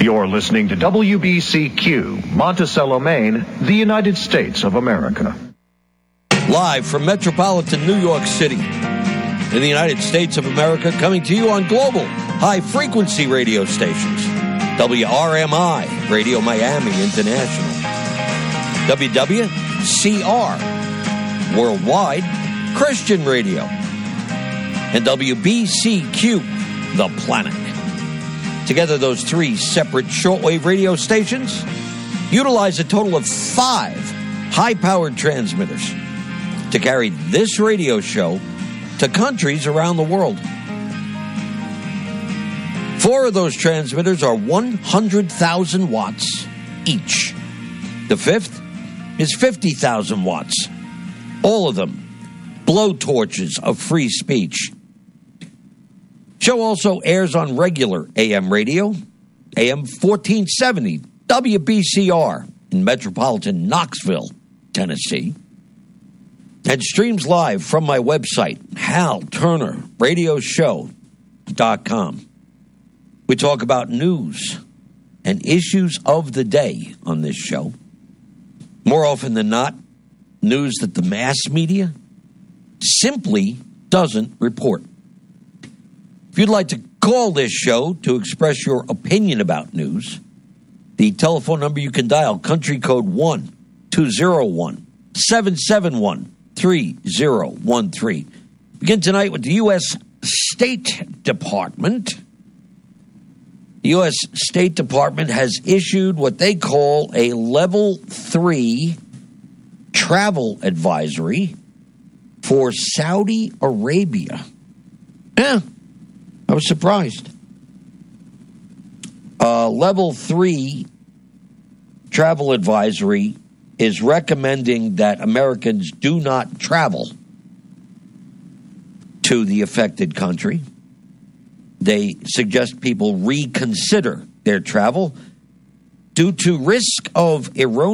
You're listening to WBCQ, Monticello, Maine, the United States of America. Live from metropolitan New York City, in the United States of America, coming to you on global high-frequency radio stations. WRMI, Radio Miami International. WWCR, Worldwide Christian Radio. And WBCQ, The Planet. Together, those three separate shortwave radio stations utilize a total of 5 high-powered transmitters to carry this radio show to countries around the world. 4 of those transmitters are 100,000 watts each. The 5th is 50,000 watts. All of them blowtorches of free speech. Show also airs on regular AM radio, AM 1470, WBCR in metropolitan Knoxville, Tennessee, and streams live from my website, HalTurnerRadioshow.com. We talk about news and issues of the day on this show. More often than not, news that the mass media simply doesn't report. If you'd like to call this show to express your opinion about news, the telephone number you can dial, country code 1-201-771-3013. Begin tonight with the U.S. State Department. The U.S. State Department has issued what they call a Level 3 travel advisory for Saudi Arabia. Yeah, I was surprised. Level 3 travel advisory is recommending that Americans do not travel to the affected country. They suggest people reconsider their travel due to risk of erroneous